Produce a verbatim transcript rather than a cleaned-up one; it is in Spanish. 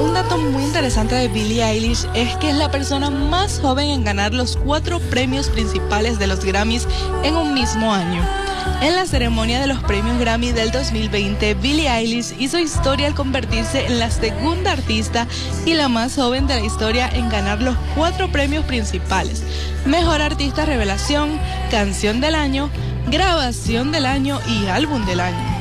Un dato muy interesante de Billie Eilish es que es la persona más joven en ganar los cuatro premios principales de los Grammys en un mismo año. En la ceremonia de los premios Grammy del dos mil veinte, Billie Eilish hizo historia al convertirse en la segunda artista y la más joven de la historia en ganar los cuatro premios principales: Mejor Artista Revelación, Canción del Año, Grabación del Año y Álbum del Año.